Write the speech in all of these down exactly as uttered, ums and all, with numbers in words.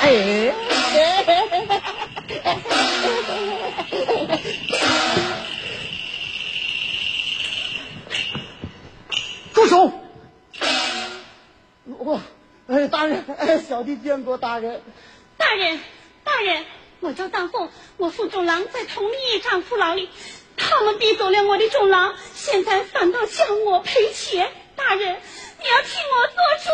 哎，住手！我，哎，大人，哎，小弟见过大人。 大人，大人，我叫当凤，我父众郎在同一丈夫牢里，他们逼走了我的众郎，现在反倒向我赔钱。大人，你要替我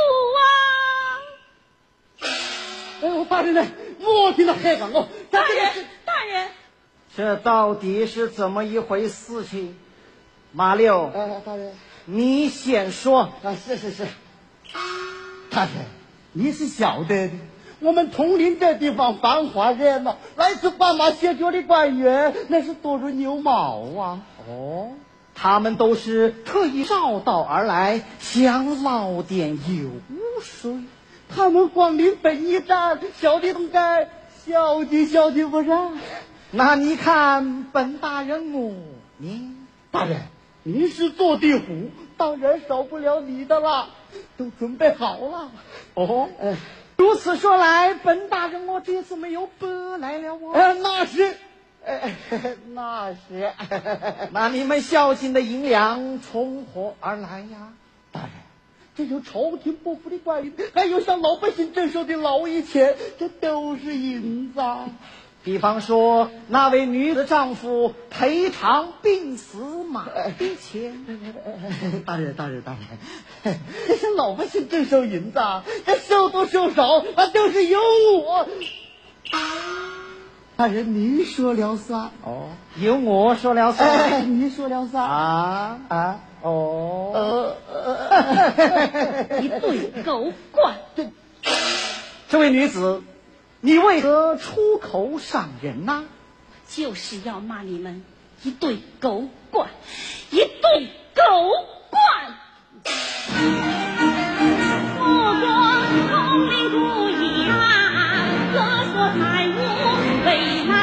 做主啊！ 哎呦，大人呢？我听到海港哦， 大人，大人， 这到底是怎么一回事情？马六， 哎，大人， 你先说。 啊，是是是，大人，你是晓得的。我们铜陵这地方繁华热闹，来自斑马线脚的官员那是多如牛毛啊！ 哦，他们都是特意绕道而来，想捞点油水。 他们光临本一站，小弟同该小弟小弟不然。 那你看本大人我呢？ 大人，您是做地虎，当然少不了你的啦，都准备好了。 哦，呃如此说来，本大人我这次没有白来了我。 呃，那是，呃，那是。 那你们孝敬的银两从何而来呀？ 大人，这有朝廷拨付的官员，还有向老百姓征收的劳役钱，这都是银子啊。 比方说，那位女子丈夫赔偿病死马的钱。 大人，大人，大人，这是老百姓征收银子，这收多收少，那都是由我。大人，您说了算。 哦，由我说了算。 哎，您说了算啊啊哦。 呃、一对狗官。 这这位女子，你为何出口伤人呢？ 就是要骂你们一对狗官，一对狗官！不光铜陵主义啊，各说财物为难。